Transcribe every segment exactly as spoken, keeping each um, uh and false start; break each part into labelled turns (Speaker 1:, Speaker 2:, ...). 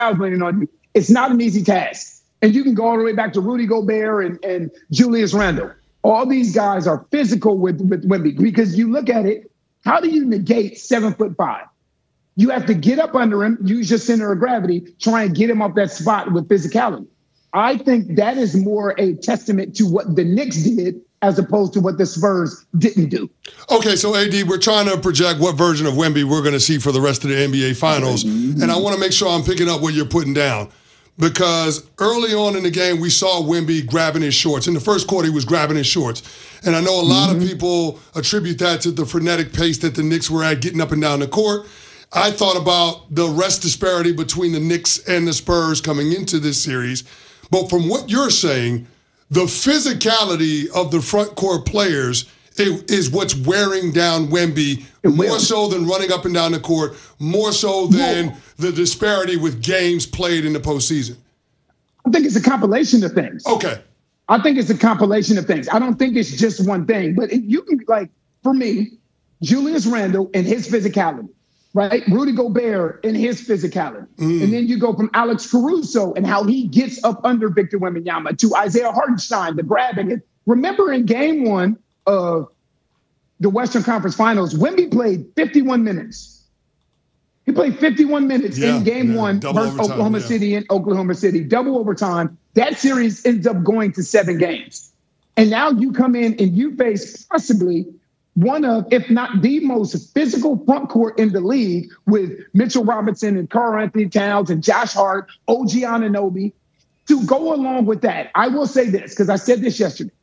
Speaker 1: leaning on you. It's not an easy task. And you can go all the way back to Rudy Gobert and, and Julius Randle. All these guys are physical with, with Wemby because you look at it, how do you negate seven foot five? You have to get up under him, use your center of gravity, try and get him off that spot with physicality. I think that is more a testament to what the Knicks did as opposed to what the Spurs didn't do.
Speaker 2: Okay, so A D, we're trying to project what version of Wemby we're going to see for the rest of the N B A Finals, mm-hmm. and I want to make sure I'm picking up what you're putting down. Because early on in the game, we saw Wemby grabbing his shorts. In the first quarter, he was grabbing his shorts. And I know a lot mm-hmm. of people attribute that to the frenetic pace that the Knicks were at getting up and down the court. I thought about the rest disparity between the Knicks and the Spurs coming into this series. But from what you're saying, the physicality of the front court players is what's wearing down Wemby more so than running up and down the court, more so than yeah. the disparity with games played in the postseason.
Speaker 1: I think it's a compilation of things.
Speaker 2: Okay.
Speaker 1: I think it's a compilation of things. I don't think it's just one thing. But it, you can, like, for me, Julius Randle and his physicality, right? Rudy Gobert and his physicality. Mm. And then you go from Alex Caruso and how he gets up under Victor Wembanyama to Isaiah Hartenstein, the grabbing it. Remember in game one of the Western Conference Finals, Wemby played fifty-one minutes. He played fifty-one minutes yeah, in game yeah. one
Speaker 2: Double
Speaker 1: versus
Speaker 2: overtime,
Speaker 1: Oklahoma
Speaker 2: yeah.
Speaker 1: City in Oklahoma City. Double overtime. That series ends up going to seven games. And now you come in and you face possibly one of, if not the most physical front court in the league with Mitchell Robinson and Karl-Anthony Towns and Josh Hart, O G Anunoby. To go along with that, I will say this, because I said this yesterday.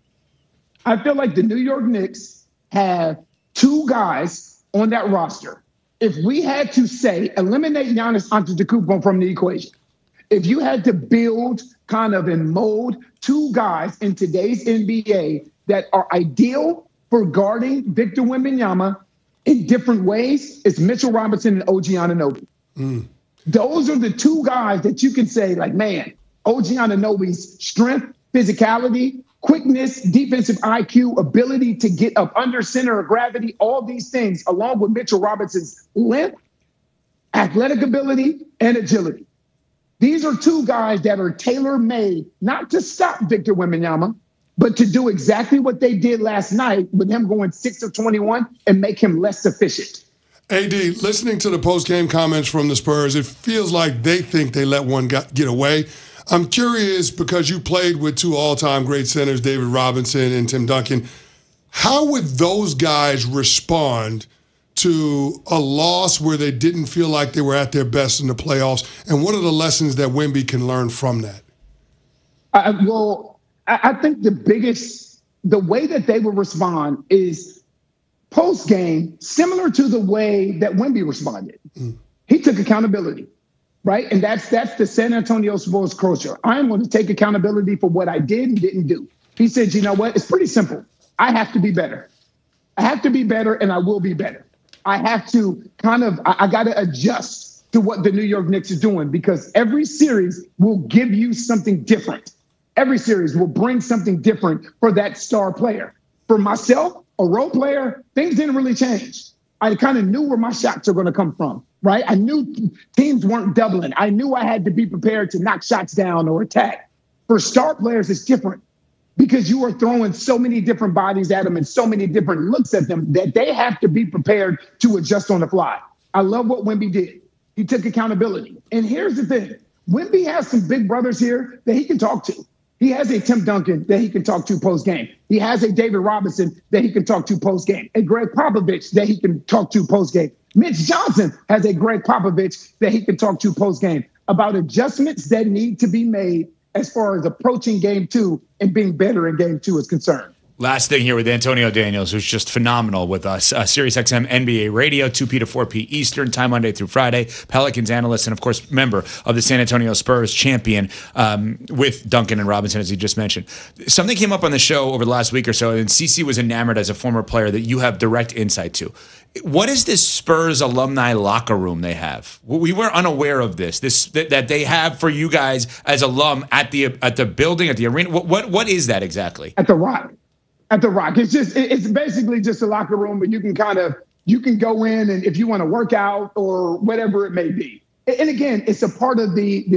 Speaker 1: I feel like the New York Knicks have two guys on that roster. If we had to say, eliminate Giannis Antetokounmpo from the equation, if you had to build kind of and mold two guys in today's N B A that are ideal for guarding Victor Wembanyama in different ways, it's Mitchell Robinson and O G Anunoby. Mm. Those are the two guys that you can say, like, man, O G Anunoby's strength, physicality, quickness, defensive I Q, ability to get up under center of gravity, all these things, along with Mitchell Robinson's length, athletic ability, and agility. These are two guys that are tailor-made not to stop Victor Wembanyama, but to do exactly what they did last night with him going six of twenty-one and make him less efficient.
Speaker 2: A D, listening to the post-game comments from the Spurs, it feels like they think they let one get away. I'm curious, because you played with two all-time great centers, David Robinson and Tim Duncan, how would those guys respond to a loss where they didn't feel like they were at their best in the playoffs? And what are the lessons that Wemby can learn from that?
Speaker 1: Uh, well, I, I think the biggest, the way that they would respond is post-game, similar to the way that Wemby responded. Mm. He took accountability. Right. And that's that's the San Antonio Spurs culture. I'm going to take accountability for what I did and didn't do. He said, you know what? It's pretty simple. I have to be better. I have to be better and I will be better. I have to kind of I, I got to adjust to what the New York Knicks are doing, because every series will give you something different. Every series will bring something different for that star player. For myself, a role player, things didn't really change. I kind of knew where my shots are going to come from. Right? I knew teams weren't doubling. I knew I had to be prepared to knock shots down or attack. For star players, it's different because you are throwing so many different bodies at them and so many different looks at them that they have to be prepared to adjust on the fly. I love what Wemby did. He took accountability. And here's the thing. Wemby has some big brothers here that he can talk to. He has a Tim Duncan that he can talk to post-game. He has a David Robinson that he can talk to post-game. A Greg Popovich that he can talk to post-game. Mitch Johnson has a Greg Popovich that he can talk to post-game about adjustments that need to be made as far as approaching game two and being better in game two is concerned.
Speaker 3: Last thing here with Antonio Daniels, who's just phenomenal with us. Uh, SiriusXM N B A Radio, two p to four p Eastern time, Monday through Friday. Pelicans analyst and, of course, member of the San Antonio Spurs, champion um, with Duncan and Robinson, as you just mentioned. Something came up on the show over the last week or so, and Cece was enamored as a former player that you have direct insight to. What is this Spurs alumni locker room they have? We were unaware of this. This that, that they have for you guys as alum at the at the building, at the arena. What what, what is that exactly?
Speaker 1: At the Rock. At the Rock. It's just, it's basically just a locker room, but you can kind of, you can go in and if you want to work out or whatever it may be. and again, it's a part of the,